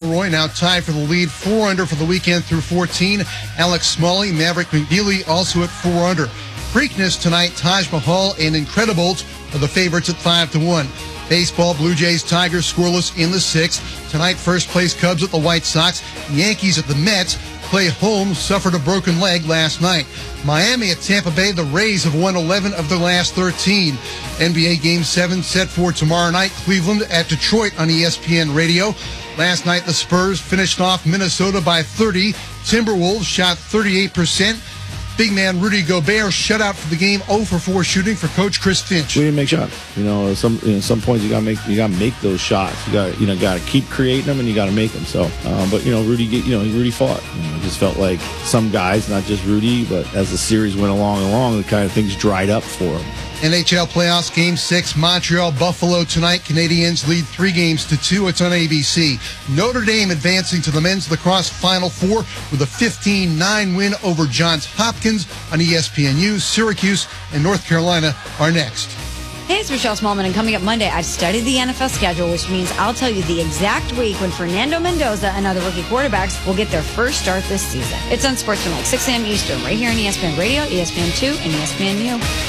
McElroy now tied for the lead, 4 under for the weekend through 14. Alex Smalley, Maverick McNeely also at 4 under. Preakness tonight, Taj Mahal and Incredibles are the favorites at 5-1. Baseball, Blue Jays, Tigers scoreless in the 6th. Tonight, first place Cubs at the White Sox. Yankees at the Mets. Clay Holmes suffered a broken leg last night. Miami at Tampa Bay. The Rays have won 11 of their last 13. NBA Game 7 set for tomorrow night. Cleveland at Detroit on ESPN Radio. Last night, the Spurs finished off Minnesota by 30. Timberwolves shot 38%. Big man Rudy Gobert shut out for the game, 0 for 4 shooting for Coach Chris Finch. We didn't make shots. Some points you gotta make those shots. You gotta keep creating them and you gotta make them. So, but Rudy fought. It just felt like some guys, not just Rudy, but as the series went along, the kind of things dried up for him. NHL playoffs, Game 6, Montreal-Buffalo tonight. Canadiens lead 3-2. It's on ABC. Notre Dame advancing to the men's lacrosse Final Four with a 15-9 win over Johns Hopkins on ESPNU. Syracuse and North Carolina are next. Hey, it's Michelle Smallman, and coming up Monday, I've studied the NFL schedule, which means I'll tell you the exact week when Fernando Mendoza and other rookie quarterbacks will get their first start this season. It's on Sportsman, 6 a.m. Eastern, right here on ESPN Radio, ESPN2, and ESPNU.